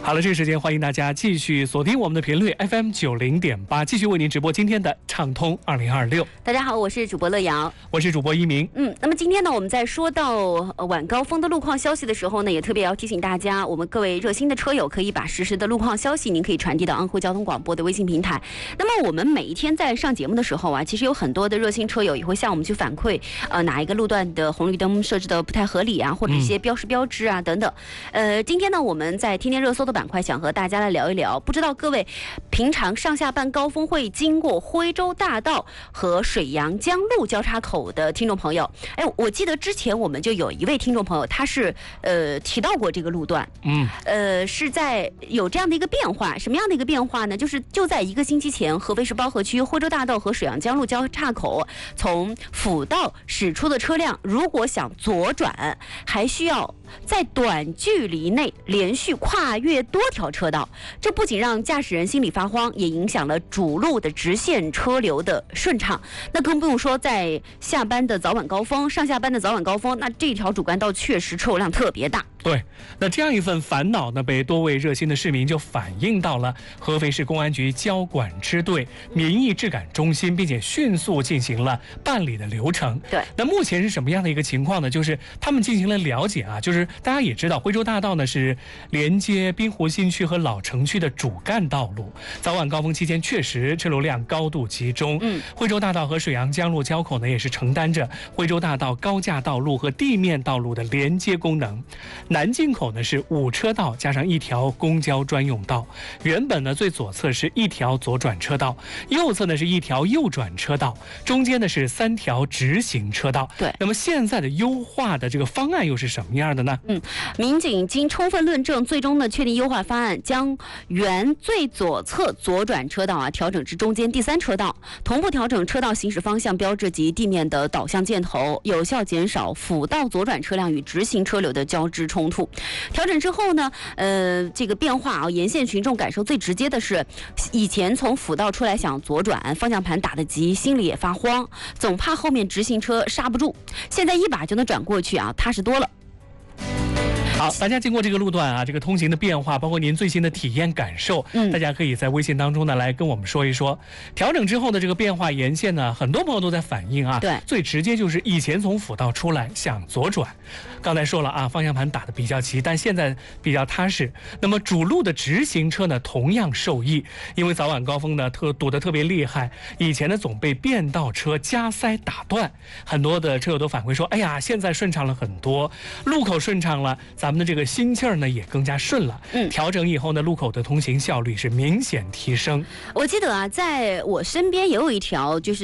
好了，这个时间欢迎大家继续锁定我们的频率 FM 90.8，继续为您直播今天的畅通2026。 大家好，我是主播乐瑶， 我是主播一鸣。 那么今天呢，我们在说到晚高峰的路况消息的时候呢，也特别要提醒大家，我们各位热心的车友可以把实时的路况消息，您可以传递到安徽交通广播的微信平台。那么我们每一天在上节目的时候啊，其实有很多的热心车友也会向我们去反馈，哪一个路段的红绿灯设置的不太合理啊，或者一些标识标志啊等等。今天呢，我们在天天热搜的板块想和大家来聊一聊，不知道各位平常上下班高峰会经过徽州大道和水阳江路交叉口的听众朋友，我记得之前我们就有一位听众朋友，他是提到过这个路段，是在有这样的一个变化，什么样的一个变化呢？就在1个星期前，合肥市包河区徽州大道和水阳江路交叉口，从辅道驶出的车辆，如果想左转，还需要在短距离内连续跨越多条车道，这不仅让驾驶人心里发慌，也影响了主路的直线车流的顺畅。那更不用说在下班的早晚高峰、上下班的早晚高峰，那这条主干道确实车流量特别大。 对，那这样一份烦恼呢，被多位热心的市民就反映到了合肥市公安局交管支队民意质感中心，并且迅速进行了办理的流程。 对， 那目前是什么样的一个情况呢？就是他们进行了了解啊，就是大家也知道，徽州大道呢是连接滨湖新区和老城区的主干道路，早晚高峰期间确实车流量高度集中。徽州大道和水阳江路交口呢，也是承担着徽州大道高架道路和地面道路的连接功能。南进口呢是5车道加上1条公交专用道，原本呢最左侧是1条左转车道，右侧呢是1条右转车道，中间呢是3条直行车道。 对， 那么现在的优化的这个方案又是什么样的呢？ 民警经充分论证，最终呢确定优化方案，将原最左侧左转车道调整至中间第3车道，同步调整车道行驶方向标志及地面的导向箭头，有效减少辅道左转车辆与直行车流的交织冲突。调整之后呢，这个变化沿线群众感受最直接的是，以前从辅道出来想左转，方向盘打得急，心里也发慌，总怕后面直行车刹不住，现在一把就能转过去踏实多了。 好，大家经过这个路段这个通行的变化，包括您最新的体验感受，大家可以在微信当中呢来跟我们说一说。调整之后的这个变化沿线呢，很多朋友都在反映对， 最直接就是以前从辅道出来想左转，刚才说了方向盘打得比较急，但现在比较踏实。那么主路的直行车呢，同样受益，因为早晚高峰呢堵得特别厉害，以前呢总被变道车加塞打断，很多的车友都反馈说，哎呀，现在顺畅了很多，路口顺畅了，咱们的这个心气儿呢也更加顺了。调整以后呢，路口的通行效率是明显提升。 我记得在我身边也有一条就是